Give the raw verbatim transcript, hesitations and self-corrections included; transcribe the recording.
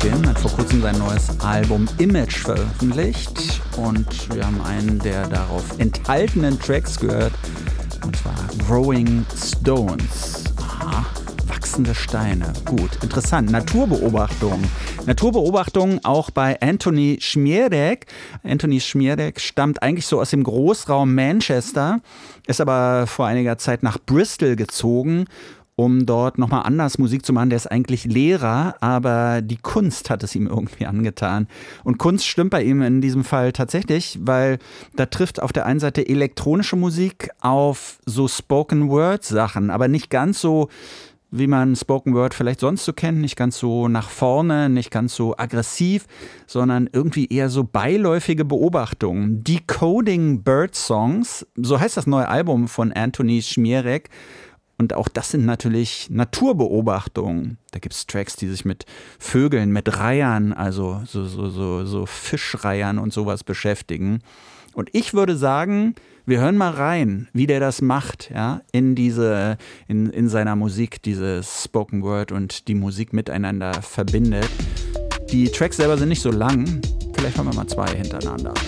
Skin hat vor kurzem sein neues Album Image veröffentlicht und wir haben einen der darauf enthaltenen Tracks gehört, und zwar Growing Stones. Aha. Wachsende Steine. Gut, interessant. Naturbeobachtung. Naturbeobachtung auch bei Anthony Śmierek. Anthony Śmierek stammt eigentlich so aus dem Großraum Manchester, ist aber vor einiger Zeit nach Bristol gezogen, um dort nochmal anders Musik zu machen. Der ist eigentlich Lehrer, aber die Kunst hat es ihm irgendwie angetan. Und Kunst stimmt bei ihm in diesem Fall tatsächlich, weil da trifft auf der einen Seite elektronische Musik auf so Spoken-Word-Sachen, aber nicht ganz so, wie man Spoken Word vielleicht sonst so kennt, nicht ganz so nach vorne, nicht ganz so aggressiv, sondern irgendwie eher so beiläufige Beobachtungen. Decoding Bird Songs, so heißt das neue Album von Anthony Śmierek. Und auch das sind natürlich Naturbeobachtungen. Da gibt es Tracks, die sich mit Vögeln, mit Reihern, also so, so, so, so Fischreihern und sowas beschäftigen. Und ich würde sagen, wir hören mal rein, wie der das macht, ja, in diese, in, in seiner Musik, dieses Spoken Word und die Musik miteinander verbindet. Die Tracks selber sind nicht so lang, vielleicht hören wir mal zwei hintereinander.